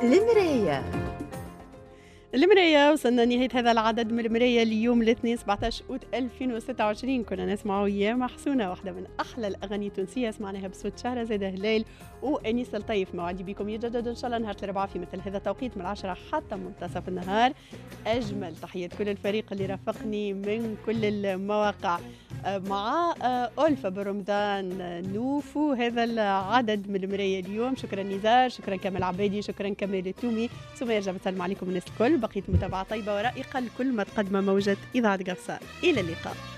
المراية وصلنا نهاية هذا العدد من المراية اليوم الاثنين 17 أوت 2026. كنا نسمعوا يا محسونة، واحدة من أحلى الأغاني التونسية سمعناها بصوت شهرزاد هلال وأنيس الطيف. موعدي بكم يجدد إن شاء الله نهار الأربعاء في مثل هذا التوقيت من 10 حتى منتصف النهار. أجمل تحية كل الفريق اللي رافقني من كل المواقع مع ألفة برمضان نوفو هذا العدد من المراية اليوم. شكرا نزار، شكرا كمال عبادي، شكرا كمال التومي. سمية جاب سلام عليكم الناس الكل. بقيت متابعة طيبة ورائقة لكل ما تقدم موجة إذاعة قفصان. إلى اللقاء.